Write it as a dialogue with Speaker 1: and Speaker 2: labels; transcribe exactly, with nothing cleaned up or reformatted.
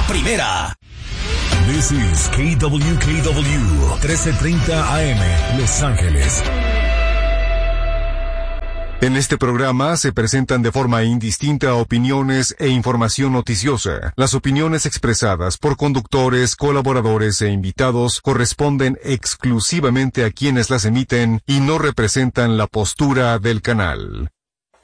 Speaker 1: primera.
Speaker 2: This is K W K W, trece treinta A M, Los Ángeles.
Speaker 3: En este programa se presentan de forma indistinta opiniones e información noticiosa. Las opiniones expresadas por conductores, colaboradores e invitados corresponden exclusivamente a quienes las emiten y no representan la postura del canal.